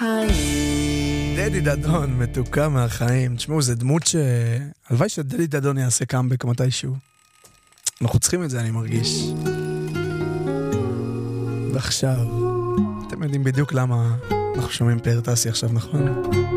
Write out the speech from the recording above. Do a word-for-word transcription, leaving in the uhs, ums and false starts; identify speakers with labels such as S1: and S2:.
S1: מהחיים.
S2: דדי דדון, מתוקה מהחיים. תשמעו, זה דמות ש... הלוואי שדדי דדון יעשה קאמבק מתישהו. אנחנו צריכים את זה, אני מרגיש. ועכשיו, אתם יודעים בדיוק למה אנחנו שומעים פאר טסי עכשיו, נכון?